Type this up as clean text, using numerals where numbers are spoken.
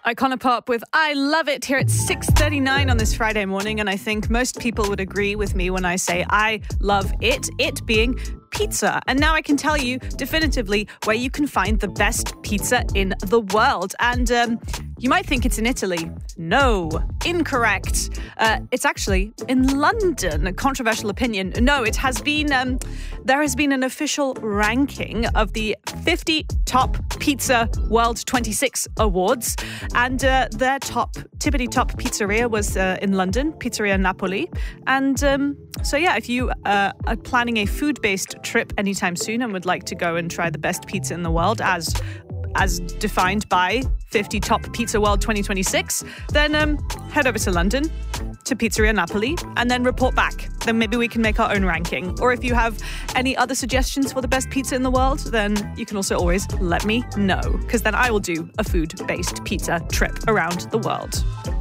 Iconopop with I Love It here at 6:39 on this Friday morning, and I think most people would agree with me when I say I love it being pizza. And now I can tell you definitively where you can find the best pizza in the world. And you might think it's in Italy. No, incorrect. It's actually in London. A controversial opinion. No, it has been, there has been an official ranking of the 50 top pizza world 26 awards. And their tippity top pizzeria was in London, Pizzeria Napoli. And so yeah, if you are planning a food-based trip anytime soon and would like to go and try the best pizza in the world as defined by 50 Top Pizza World 2026, then head over to London, to Pizzeria Napoli, and then report back. Then maybe we can make our own ranking. Or if you have any other suggestions for the best pizza in the world, then you can also always let me know, because then I will do a food-based pizza trip around the world.